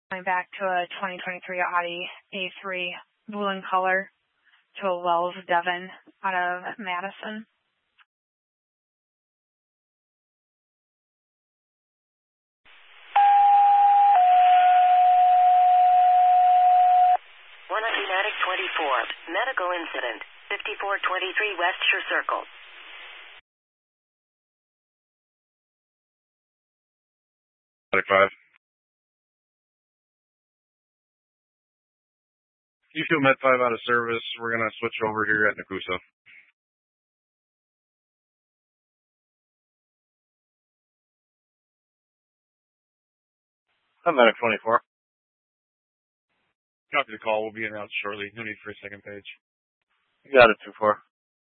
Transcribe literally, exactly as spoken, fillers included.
Going back to a twenty twenty-three Audi A three, blue in color, to a Wells Devon out of Madison. one United twenty-four, medical incident, fifty-four twenty-three West Shore Circle. twenty-five. You feel Med five out of service. We're going to switch over here at Nakusa. I'm Medic twenty-four. Copy the call. We'll be in route shortly. No need for a second page. You got it, two four.